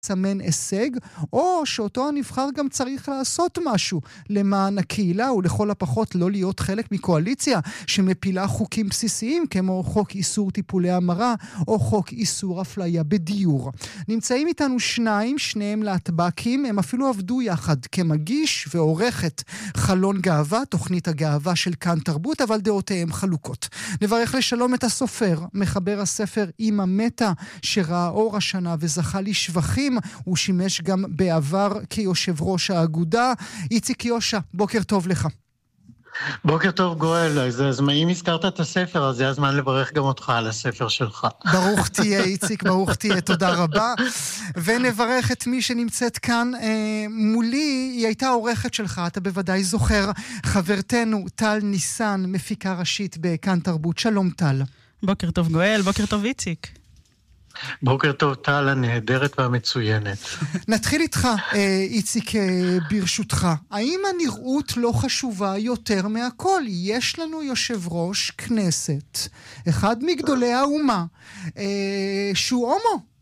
לסמן הישג, או שאותו הנבחר גם צריך לעשות משהו למען הקהילה, ולכל הפחות לא להיות חלק מקואליציה שמפילה חוקים בסיסיים, כמו חוק איסור טיפולי המרה, או חוק איסור אפליה בדיור. נמצאים איתנו שניהם להטבקים, הם אפילו עבדו יחד כמגיש ועורכת חלון גאווה, תוכנית הגאווה של כאן תרבות, אבל דעותיהם חלוקות. נברך לשלום את הסופר, מחבר הספר אמא מתה, שראה אור השנה וזכה לשבחים, הוא שימש גם בעבר כיושב ראש האגודה. איציק יושע, בוקר טוב לך. בוקר טוב גואל, אז אם הזכרת את הספר, אז זה הזמן לברך גם אותך על הספר שלך. ברוך תהיה איציק, ברוך תהיה, תודה רבה. ונברך את מי שנמצאת כאן מולי, היא הייתה עורכת שלך, אתה בוודאי זוכר, חברתנו טל ניסן, מפיקה ראשית בכאן תרבות. שלום טל. בוקר טוב גואל, בוקר טוב איציק. בוקר טוב טל, הנהדרת והמצוינת. נתחיל איתך, איציק, ברשותך. האם הנראות לא חשובה יותר מהכל? יש לנו יושב ראש כנסת, אחד מגדולי האומה, שהוא הומו.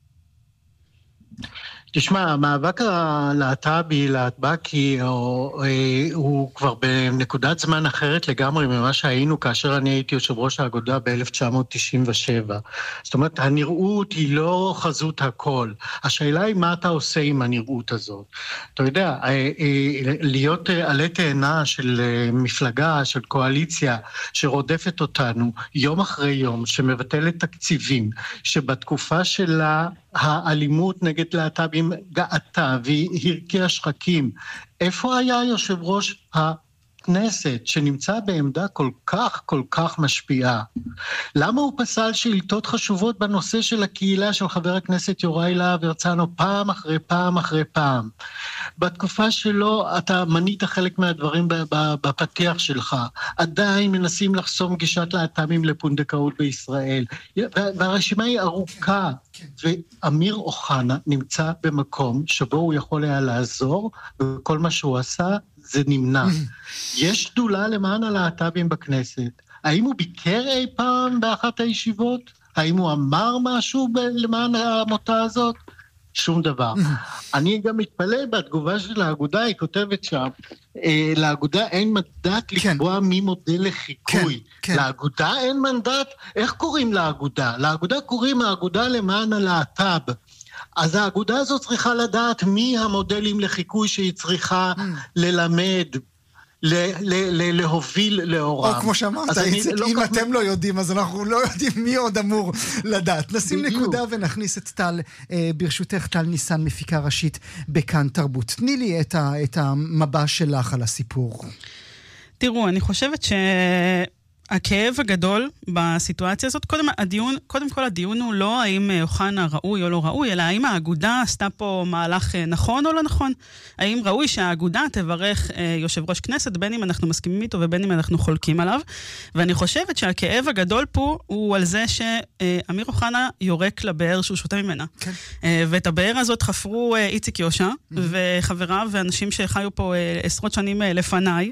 תשמע, המאבק להטבקי הוא כבר בנקודת זמן אחרת לגמרי ממה שהיינו כאשר אני הייתי יושב ראש האגודה ב-1997. זאת אומרת, הנראות היא לא חזות הכל. השאלה היא מה אתה עושה עם הנראות הזאת. אתה יודע, להיות עלי תאנה של מפלגה, של קואליציה, שרודפת אותנו יום אחרי יום, שמבטלת תקציבים, שבתקופה שלה האלימות נגד להט"בים גאתה והיא הרקיעה שחקים. איפה היה יושב ראש הכנסת שנמצא בעמדה כל כך משפיעה? למה הוא פסל שאילתות חשובות בנושא של הקהילה של חבר הכנסת יוראי להב הרצנו פעם אחרי פעם אחרי פעם? בתקופה שלו אתה מנית חלק מהדברים בפתיח שלך. עדיין מנסים לחסום גישת להט"בים לפונדקאות בישראל. והרשימה היא ארוכה. ואמיר אוחנה נמצא במקום שבו הוא יכול היה לעזור, וכל מה שהוא עשה זה נמנע. יש שדולה למען הלהט"בים בכנסת. האם הוא ביקר אי פעם באחת הישיבות? האם הוא אמר משהו למען העמותה הזאת? שום דבר. אני גם מתפלא בתגובה של האגודה, היא כותבת שם, לאגודה אין מנדט לקבוע מי מודל לחיקוי. לאגודה אין מנדט? איך קוראים לאגודה? לאגודה קוראים האגודה למען הלהט"ב. אז האגודה הזאת צריכה לדעת מי המודלים לחיקוי שהיא צריכה ללמד, להוביל לאורם. או כמו שאמרת, אם אתם לא יודעים, אז אנחנו לא יודעים מי עוד אמור לדעת. נשים נקודה ונכניס את טל, ברשותך טל ניסן, מפיקה ראשית בכאן תרבות. תני לי את המבע שלך על הסיפור. תראו, אני חושבת הכאב הגדול בסיטואציה הזאת, קודם כל הדיון הוא לא האם אוחנה ראוי או לא ראוי, אלא האם האגודה עשתה פה מהלך נכון או לא נכון. האם ראוי שהאגודה תברך יושב ראש כנסת, בין אם אנחנו מסכימים איתו ובין אם אנחנו חולקים עליו. ואני חושבת שהכאב הגדול פה הוא על זה שאמיר אוחנה יורק לבאר שהוא שותה ממנה. כן. ואת הבאר הזאת חפרו איציק יושע, וחבריו ואנשים שחיו פה עשרות שנים לפניי,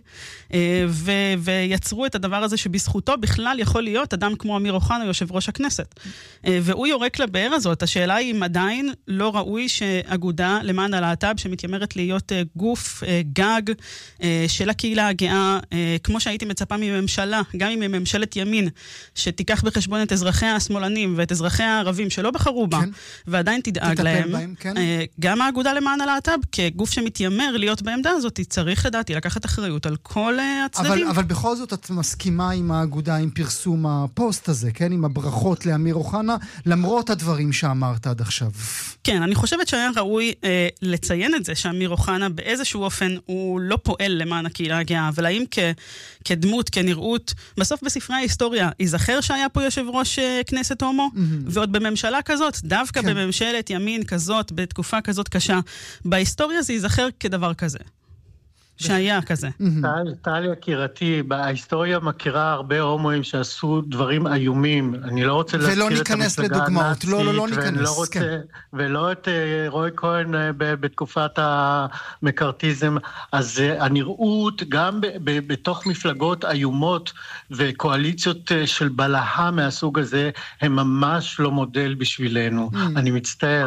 ויצרו את הדבר הזה שבזכותו בכלל יכול להיות אדם כמו אמיר אוחנה, יושב ראש הכנסת. והוא יורק לבאר הזאת. השאלה היא אם עדיין לא ראוי שאגודה למען הלהט"ב, שמתיימרת להיות גוף גג של הקהילה הגאה, כמו שהייתי מצפה מממשלה, גם אם ממשלת ימין, שתיקח בחשבון את אזרחיה השמאלנים ואת אזרחיה הערבים שלא בחרו בה, ועדיין תדאג להם. גם האגודה למען הלהט"ב, כגוף שמתיימר להיות בעמדה הזאת, צריך לדעתי לקחת אחריות על כל הצדדים. אבל בכל זאת את מסכימה עם האגודה, עם פרסום הפוסט הזה, כן? עם הברכות לאמיר אוחנה, למרות הדברים שאמרת עד עכשיו. כן, אני חושבת שהיה ראוי לציין את זה, שאמיר אוחנה באיזשהו אופן הוא לא פועל למען הקהילה הגאה, אבל האם כדמות, כנראות, בסוף בספרי ההיסטוריה, ייזכר שהיה פה יושב ראש כנסת הומו, ועוד בממשלה כזאת, דווקא בממשלת ימין כזאת, בתקופה כזאת קשה, בהיסטוריה זה ייזכר כדבר כזה. שהיה כזה. טל יקירתי, בהיסטוריה מכירה הרבה הומואים שעשו דברים איומים. אני לא רוצה להזכיר את המפלגה הנאצית, לא ניכנס, ולא את רוי כהן בתקופת המקארתיזם. אז הנראות גם בתוך מפלגות איומות וקואליציות של בלהה מהסוג הזה, הם ממש לא מודל בשבילנו. אני מצטער.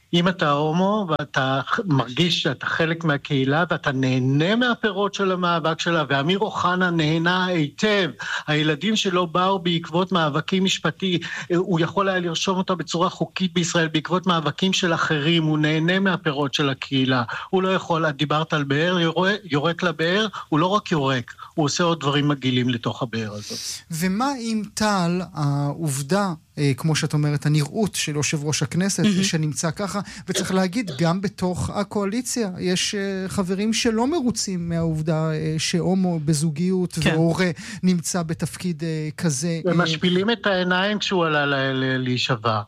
אם אתה הומו ואתה מרגיש שאתה חלק מהקהילה ואתה נהנה מהפירות של המאבק שלה, ואמיר אוחנה נהנה היטב, הילדים שלו באו בעקבות מאבקים משפטי, הוא יכול היה לרשום אותו בצורה חוקית בישראל בעקבות מאבקים של אחרים, הוא נהנה מהפירות של הקהילה, הוא לא יכול, דיברת על באר, יורק לבאר, הוא לא רק יורק, הוא עושה עוד דברים מגעילים לתוך הבאר הזאת. ומה אם טל, העובדה, כמו שאת אומרת, הנראות של יושב ראש הכנסת, שנמצא ככה, וצריך להגיד, גם בתוך הקואליציה, יש חברים שלא מרוצים מהעובדה שהומו בזוגיות והורה נמצא בתפקיד כזה. ומשפילים את העיניים כשהוא עלה להישבע.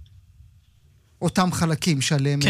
אותם חלקים שעליהם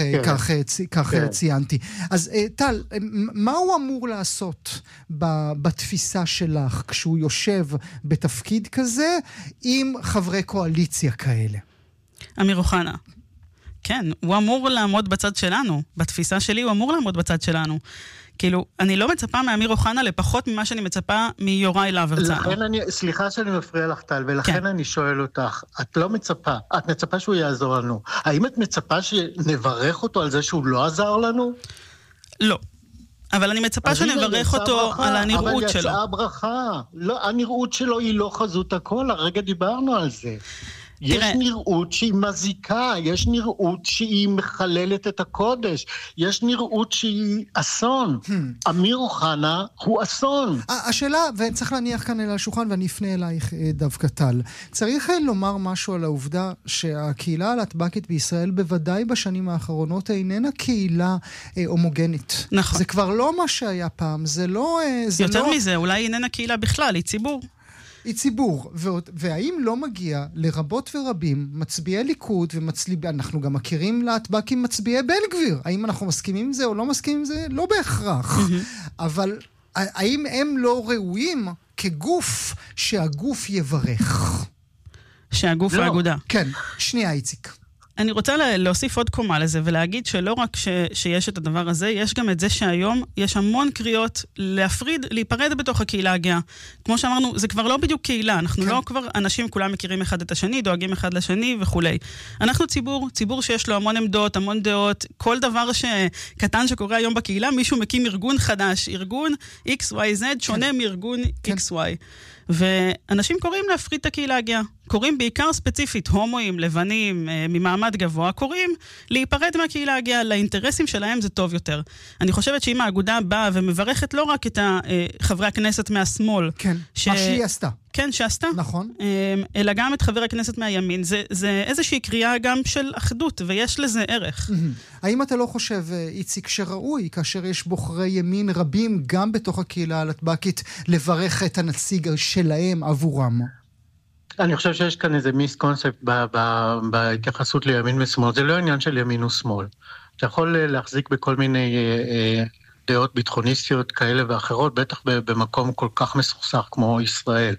כך ציינתי. אז טל, מה הוא אמור לעשות בתפיסה שלך כשהוא יושב בתפקיד כזה עם חברי קואליציה כאלה? אמיר אוחנה. כן, הוא אמור לעמוד בצד שלנו. בתפיסה שלי הוא אמור לעמוד בצד שלנו. כאילו, אני לא מצפה מאמיר אוחנה לפחות ממה שאני מצפה מיוראי להב הרצנו. סליחה שאני מפריע לך טל, ולכן אני שואל אותך, את לא מצפה, את מצפה שהוא יעזור לנו. האם את מצפה שנברך אותו על זה שהוא לא עזר לנו? לא. אבל אני מצפה שנברך אותו על הנראות שלו. אבל יצאה ברכה. לא, הנראות שלו היא לא חזות הכל, הרגע דיברנו על זה. יש נראות שהיא מזיקה, יש נראות שהיא מחללת את הקודש, יש נראות שהיא אסון. אמיר אוחנה הוא אסון. השאלה, וצריך להניח כאן אל השולחן, ואני אפנה אלייך דווקא טל, צריך לומר משהו על העובדה שהקהילה הלהט"בית בישראל, בוודאי בשנים האחרונות, איננה קהילה הומוגנית. נכון. זה כבר לא מה שהיה פעם, זה לא... יותר מזה, אולי איננה קהילה בכלל, היא ציבור. היא ציבור, והאם לא מגיע לרבות ורבים מצביעי ליכוד אנחנו גם מכירים להטבקים מצביעי בן גביר, האם אנחנו מסכימים עם זה או לא מסכימים עם זה? לא בהכרח. אבל האם הם לא ראויים כגוף שהגוף יברך? שהגוף האגודה. כן, שנייה איציק. אני רוצה להוסיף עוד קומה לזה, ולהגיד שלא רק שיש את הדבר הזה, יש גם את זה שהיום יש המון קריאות להיפרד בתוך הקהילה הגאה. כמו שאמרנו, זה כבר לא בדיוק קהילה, אנחנו לא כבר אנשים, כולם מכירים אחד את השני, דואגים אחד לשני וכו'. אנחנו ציבור שיש לו המון עמדות, המון דעות, כל דבר קטן שקורה היום בקהילה, מישהו מקים ארגון חדש, ארגון XYZ שונה מארגון XY. ואנשים קוראים להפריד את הקהילה הגאה. קוראים בעיקר ספציפית, הומואים, לבנים, ממעמד גבוה, קוראים להיפרד מהקהילה הגאה, לאינטרסים שלהם זה טוב יותר. אני חושבת שאם האגודה באה ומברכת לא רק את חברי הכנסת מהשמאל. כן, מה שהיא עשתה. כן, שעשתה. נכון. אלא גם את חבר הכנסת מהימין. זה איזושהי קריאה גם של אחדות, ויש לזה ערך. האם אתה לא חושב, איציק, שראוי, כאשר יש בוחרי ימין רבים, גם בתוך הקהילה הלהט"בית, לברך את הנציג שלהם עבורם? אני חושב שיש כאן איזה מיסקונספט בהתייחסות לימין ושמאל. זה לא עניין של ימין ושמאל. אתה יכול להחזיק בכל מיני דעות ביטחוניסטיות כאלה ואחרות, בטח במקום כל כך מסוכסך כמו ישראל.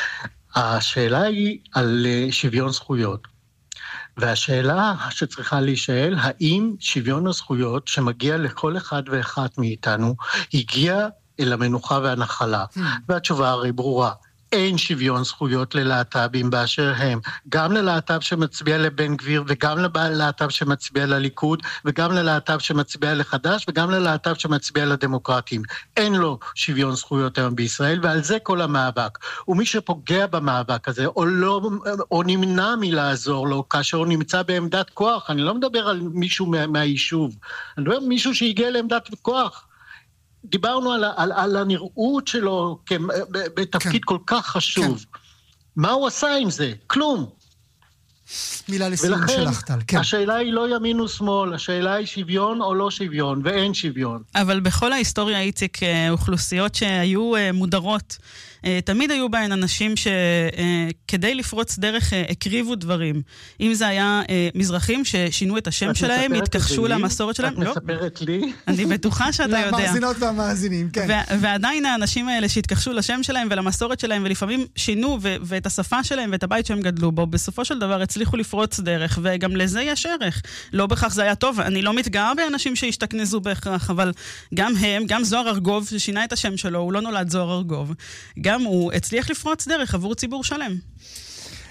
השאלה היא על שוויון זכויות. והשאלה שצריכה להישאל, האם שוויון הזכויות שמגיע לכל אחד ואחת מאיתנו, הגיע אל המנוחה והנחלה? והתשובה הרי ברורה. אין שוויון זכויות ללהט"בים באשר הם, גם ללהט"ב שמצביע לבן גביר, וגם ללהט"ב שמצביע לליכוד, וגם ללהט"ב שמצביע לחדש, וגם ללהט"ב שמצביע לדמוקרטים. אין לו שוויון זכויות היום בישראל, ועל זה כל המאבק. ומי שפוגע במאבק הזה, או נמנע מלעזור לו, כאשר הוא נמצא בעמדת כוח, אני לא מדבר על מישהו מהיישוב, אני מדבר על מישהו שהגיע לעמדת כוח, דיברנו על הנראות שלו בתפקיד כל כך חשוב. מה הוא עשה עם זה? כלום. מילה לסיום שלך, טל. ולכן, השאלה היא לא ימין ושמאל, השאלה היא שוויון או לא שוויון, ואין שוויון. אבל בכל ההיסטוריה, איציק, אוכלוסיות שהיו מודרות, תמיד היו בהן אנשים שכדי לפרוץ דרך הקריבו דברים. אם זה היה מזרחים ששינו את השם שלהם, התכחשו למסורת שלהם. את מספרת לי? אני בטוחה שאתה יודע. למאזינות והמאזינים, כן. ועדיין האנשים האלה שהתכחשו לשם שלהם ולמסורת שלהם, ולפעמים שינו ואת השפה שלהם ואת הבית שהם גדלו בו, בסופו של דבר הצליחו לפרוץ דרך, וגם לזה יש ערך. לא בכך זה היה טוב, אני לא מתגאה באנשים שהשתכנזו בהכרח, אבל גם הם, גם זוהר ארגוב ששינה את השם שלו, הוא לא נולד זוהר ארגוב. גם הוא הצליח לפרוץ דרך עבור ציבור שלם.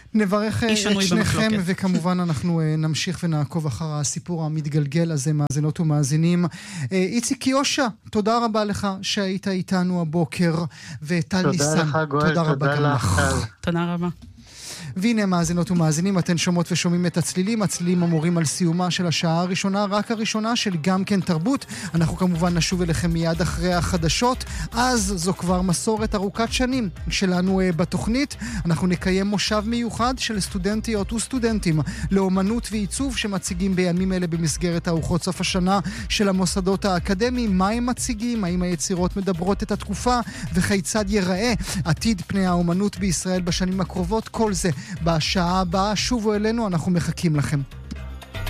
נברך את שניכם, במחלוקת. וכמובן אנחנו נמשיך ונעקוב אחר הסיפור המתגלגל הזה, מאזינות ומאזינים. איציק קיושה, תודה רבה לך שהיית איתנו הבוקר, וטל ניסן, תודה לך גואל, תודה רבה גם לך. תודה רבה. והנה מאזינות ומאזינים, אתן שומעות ושומעים את הצלילים אמורים על סיומה של השעה הראשונה, רק הראשונה של גם כן תרבות. אנחנו כמובן נשוב אליכם מיד אחרי החדשות, אז זו כבר מסורת ארוכת שנים שלנו בתוכנית. אנחנו נקיים מושב מיוחד של סטודנטיות וסטודנטים לאומנות ועיצוב שמציגים בימים אלה במסגרת ארוחות סוף השנה של המוסדות האקדמיים. מה הם מציגים? האם היצירות מדברות את התקופה? וכיצד ייראה עתיד פני האומנות בישראל בשנים הקרובות? כל זה בשעה הבאה. שובו אלינו, אנחנו מחכים לכם.